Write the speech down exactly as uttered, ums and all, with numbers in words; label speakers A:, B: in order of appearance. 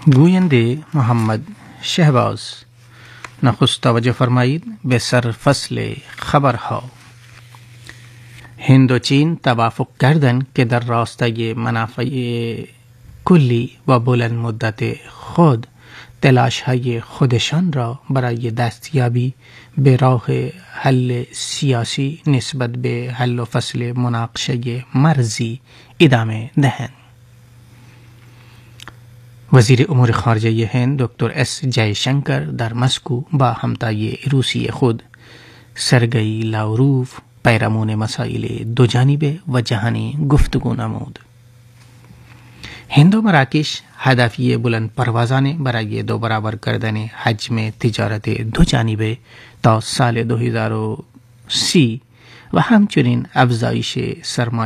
A: گوینده محمد شهباز نخست توجه فرمایید به سرفصل خبرها. هند و چین توافق کردند که در راستای منافع کلی و بلند مدت خود تلاش‌های خودشان را برای دستیابی به راه حل سیاسی نسبت به حل و فصل مناقشه مرزی ادامه دهند. وزیر امور خارجه هند دکتر اس جای شنکر در مسکو با همتای روسی خود سرگئی لاوروف پیرامون مسائل دو جانبه و جهانی گفتگو نمود. هند و مراکش هدفی بلند پروازانه برای دو برابر کردن حجم تجارت دو جانبه تا سال دو هزار و سی و همچنین افزایش سرمایه